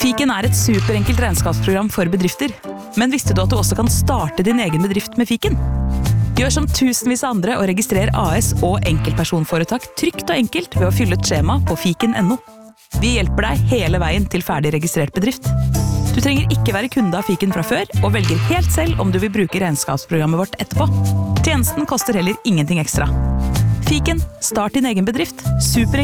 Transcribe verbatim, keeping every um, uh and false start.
Fiken er et superenkelt regnskapsprogram for bedrifter. Men visste du at du også kan starte din egen bedrift med Fiken? Gjør som tusenvis av andre og registrer A S og enkeltpersonforetak trygt og enkelt ved å fylle et skjema på fiken punktum no. Vi hjelper deg hele veien til ferdig registrert bedrift. Du trenger ikke være kunde av Fiken fra før, og velger helt selv om du vil bruke regnskapsprogrammet vårt etterpå. Tjenesten koster heller ingenting ekstra. Fiken, start din egen bedrift. Super